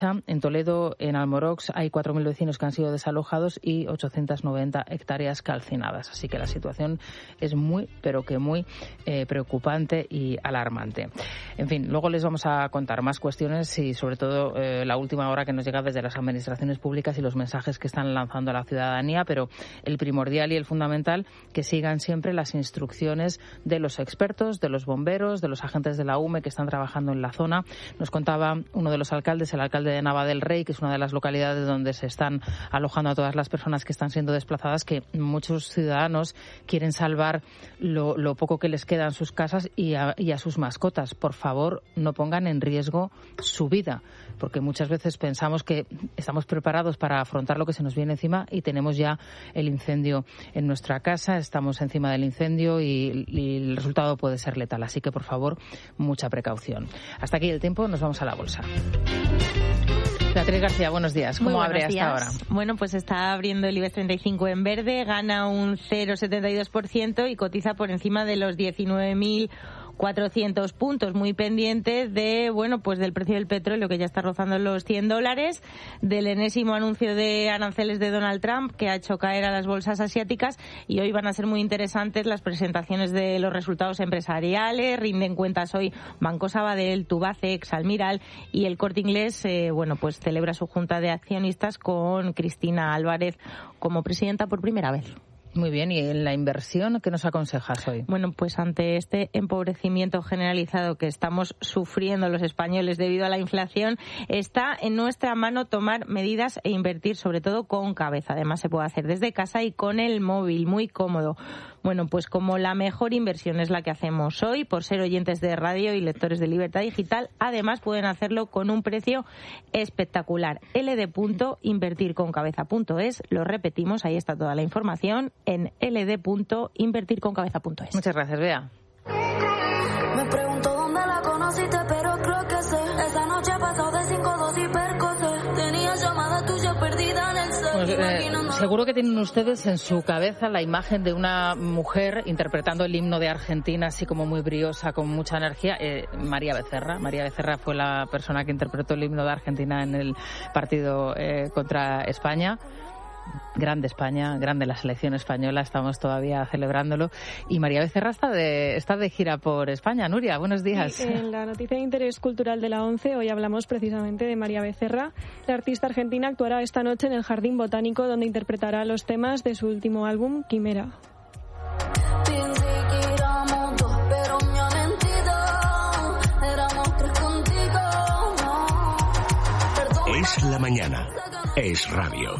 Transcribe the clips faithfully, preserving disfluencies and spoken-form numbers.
En Toledo, en Almorox, hay cuatro mil vecinos que han sido desalojados y ochocientas noventa hectáreas calcinadas. Así que la situación es muy, pero que muy eh, preocupante y alarmante. En fin, luego les vamos a contar más cuestiones y sobre todo eh, la última hora que nos llega desde las administraciones públicas y los mensajes que están lanzando a la ciudadanía, pero el primordial y el fundamental, que sigan siempre las instrucciones de los expertos, de los bomberos, de los agentes de la U M E que están trabajando en la zona. Nos contaba uno de los alcaldes, el alcalde de Nava del Rey, que es una de las localidades donde se están alojando a todas las personas que están siendo desplazadas, que muchos ciudadanos quieren salvar lo, lo poco que les queda en sus casas y a, y a sus mascotas. Por favor, no pongan en riesgo su vida, porque muchas veces pensamos que estamos preparados para afrontar lo que se nos viene encima y tenemos ya el incendio en nuestra casa, estamos encima del incendio y, y el resultado puede ser letal. Así que, por favor, mucha precaución. Hasta aquí el tiempo, nos vamos a la bolsa. Beatriz García, buenos días. ¿Cómo Muy abre hasta días. ahora? Bueno, pues está abriendo el IBEX treinta y cinco en verde, gana un cero coma setenta y dos por ciento y cotiza por encima de los diecinueve mil cuatrocientos puntos, muy pendiente de, bueno, pues del precio del petróleo, que ya está rozando los cien dólares, del enésimo anuncio de aranceles de Donald Trump, que ha hecho caer a las bolsas asiáticas, y hoy van a ser muy interesantes las presentaciones de los resultados empresariales. Rinden cuentas hoy Banco Sabadell, Tubacex, Almiral, y el Corte Inglés, eh, bueno, pues celebra su junta de accionistas con Cristina Álvarez como presidenta por primera vez. Muy bien, ¿y en la inversión qué nos aconsejas hoy? Bueno, pues ante este empobrecimiento generalizado que estamos sufriendo los españoles debido a la inflación, está en nuestra mano tomar medidas e invertir, sobre todo con cabeza. Además, se puede hacer desde casa y con el móvil, muy cómodo. Bueno, pues como la mejor inversión es la que hacemos hoy, por ser oyentes de radio y lectores de Libertad Digital, además pueden hacerlo con un precio espectacular. L D punto invertir con cabeza punto es, lo repetimos, ahí está toda la información, en L D punto invertir con cabeza punto es. Muchas gracias, Bea. Me pregunto dónde la conociste, pero creo que sé. Esa noche pasó de cinco dos y percocé. Tenía llamada tuya perdida en el cel. Pues, eh, seguro que tienen ustedes en su cabeza la imagen de una mujer interpretando el himno de Argentina, así como muy briosa, con mucha energía. Eh, María Becerra. María Becerra fue la persona que interpretó el himno de Argentina en el partido eh, contra España. Grande España, grande la selección española, estamos todavía celebrándolo. Y María Becerra está de, está de gira por España. Nuria, buenos días. Sí, en la noticia de interés cultural de la ONCE hoy hablamos precisamente de María Becerra. La artista argentina actuará esta noche en el Jardín Botánico, donde interpretará los temas de su último álbum, Quimera. Es la mañana. Es radio.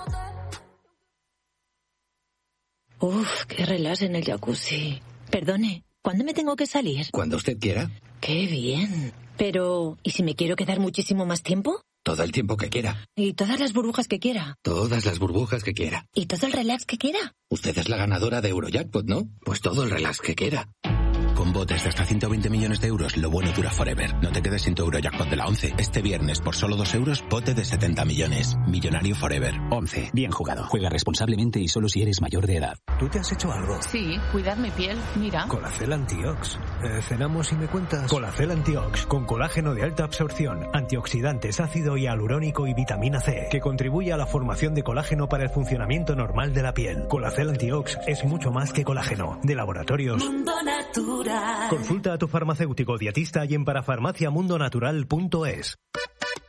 Uf, qué relax en el jacuzzi. Perdone, ¿cuándo me tengo que salir? Cuando usted quiera. Qué bien. Pero, ¿y si me quiero quedar muchísimo más tiempo? Todo el tiempo que quiera. ¿Y todas las burbujas que quiera? Todas las burbujas que quiera. ¿Y todo el relax que quiera? Usted es la ganadora de Eurojackpot, ¿no? Pues todo el relax que quiera. Con botes de hasta ciento veinte millones de euros, lo bueno dura forever. No te quedes sin tu Eurojackpot de la ONCE. Este viernes, por solo dos euros, bote de setenta millones. Millonario forever. ONCE. Bien jugado. Juega responsablemente y solo si eres mayor de edad. ¿Tú te has hecho algo? Sí, cuidar mi piel. Mira. Colacel Antiox. Eh, ¿Cenamos y me cuentas? Colacel Antiox. Con colágeno de alta absorción, antioxidantes, ácido hialurónico y vitamina C, que contribuye a la formación de colágeno para el funcionamiento normal de la piel. Colacel Antiox es mucho más que colágeno. De laboratorios Mundo Natural. Consulta a tu farmacéutico dietista y en parafarmaciamundonatural punto es.